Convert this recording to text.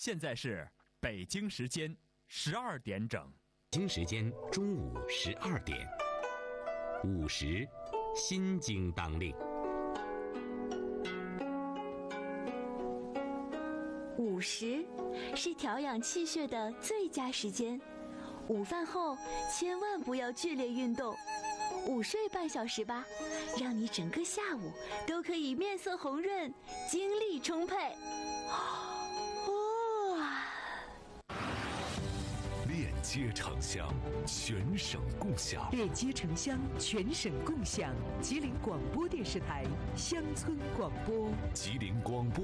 现在是北京时间12点整。 北京时间中午12点，5时，心经当令。 午时是调养气血的最佳时间，午饭后千万不要剧烈运动，午睡半小时吧，让你整个下午都可以面色红润，精力充沛。 链接城乡，全省共享。 链接城乡，全省共享。吉林广播电视台乡村广播。 吉林广播